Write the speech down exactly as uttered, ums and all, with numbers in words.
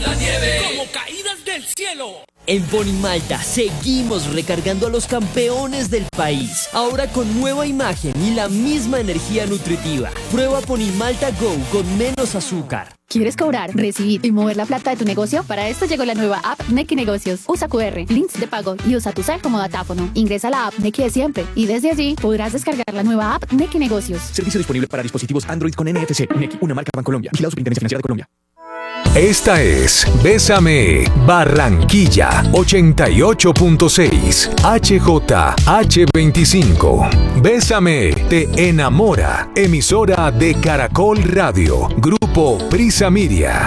la nieve, como caídas del cielo. En Ponimalta seguimos recargando a los campeones del país, ahora con nueva imagen y la misma energía nutritiva. Prueba Ponimalta Go con menos azúcar. ¿Quieres cobrar, recibir y mover la plata de tu negocio? Para esto llegó la nueva app Nequi Negocios. Usa Q R, links de pago y usa tu cel como datáfono. Ingresa a la app Nequi de siempre y desde allí podrás descargar la nueva app Nequi Negocios. Servicio disponible para dispositivos Android con N F C. Nequi, una marca Bancolombia. Vigilado Superintendencia Financiera de Colombia. Esta es Bésame Barranquilla ochenta y ocho punto seis H J H veinticinco. Bésame te enamora. Emisora de Caracol Radio. Grupo Prisa Media.